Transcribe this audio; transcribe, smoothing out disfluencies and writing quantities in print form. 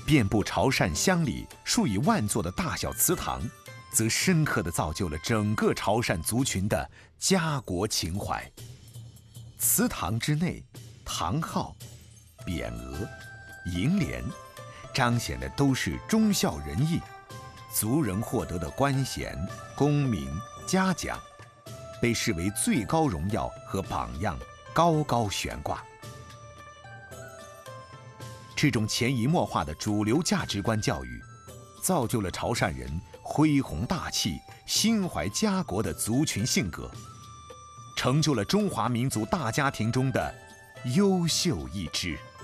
遍布潮汕乡里数以万座的大小祠堂，则深刻地造就了整个潮汕族群的家国情怀。祠堂之内，堂号、匾额、楹联，彰显的都是忠孝仁义，族人获得的官衔、功名、嘉奖，被视为最高荣耀和榜样，高高悬挂。这种潜移默化的主流价值观教育，造就了潮汕人恢宏大气、心怀家国的族群性格，成就了中华民族大家庭中的优秀一支。